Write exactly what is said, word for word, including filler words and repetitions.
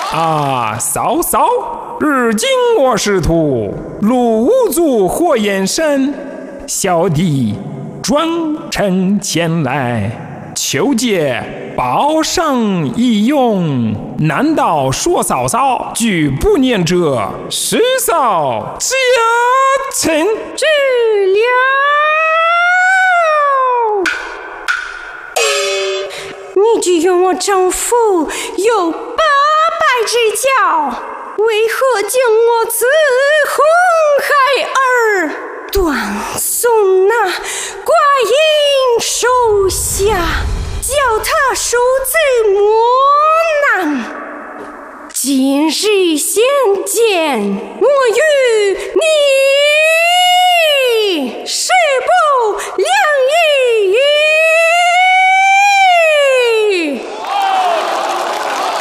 啊，嫂嫂，如今我师徒陆无足火焰山，小弟专程前来求借报上一用，难道说嫂嫂拒不念这师嫂家臣知了？你只有我丈夫有八百之交，为何将我自红孩儿断送那寡人手下，叫他受此磨难？今日相见，我与你